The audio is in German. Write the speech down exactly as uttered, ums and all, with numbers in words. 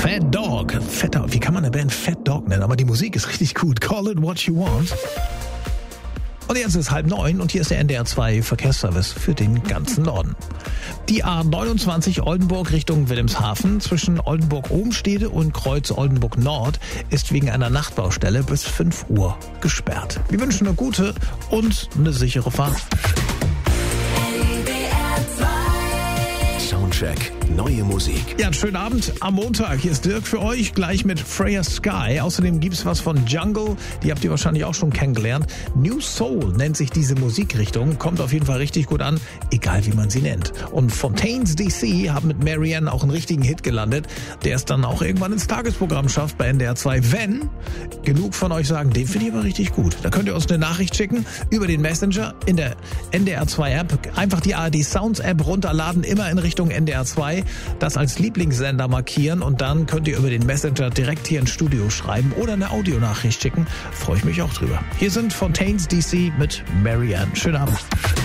Fat Dog. Fat Dog. Wie kann man eine Band Fat Dog nennen? Aber die Musik ist richtig gut. Call it what you want. Und jetzt ist halb neun und hier ist der N D R zwei Verkehrsservice für den ganzen Norden. Die A neunundzwanzig Oldenburg Richtung Wilhelmshaven zwischen Oldenburg-Obenstede und Kreuz Oldenburg Nord ist wegen einer Nachtbaustelle bis fünf Uhr gesperrt. Wir wünschen eine gute und eine sichere Fahrt. Soundcheck. Neue Musik. Ja, einen schönen Abend am Montag. Hier ist Dirk für euch, gleich mit Freya Sky. Außerdem gibt's was von Jungle, die habt ihr wahrscheinlich auch schon kennengelernt. New Soul nennt sich diese Musikrichtung, kommt auf jeden Fall richtig gut an, egal wie man sie nennt. Und Fontaines D C haben mit Marianne auch einen richtigen Hit gelandet, der es dann auch irgendwann ins Tagesprogramm schafft bei N D R zwei. Wenn genug von euch sagen, den finde ich aber richtig gut, da könnt ihr uns eine Nachricht schicken über den Messenger in der N D R zwei App. Einfach die A R D Sounds App runterladen, immer in Richtung N D R zwei. Das als Lieblingssender markieren und dann könnt ihr über den Messenger direkt hier ins Studio schreiben oder eine Audionachricht schicken. Freue ich mich auch drüber. Hier sind Fontaines D C mit Marianne. Schönen Abend.